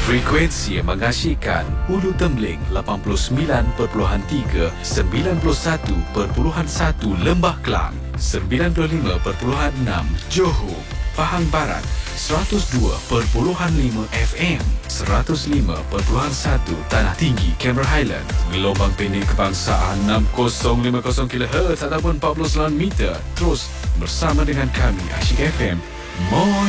Frekuensi yang mengasyikkan Ulu Tembling 89.3, 91.1 Lembah Kelang, 95.6 Johor, Pahang Barat, 102.5 FM, 105.1 Tanah Tinggi, Cameron Highland, gelombang pendek kebangsaan 6050 kHz ataupun 49 meter. Terus bersama dengan kami Asyik FM. More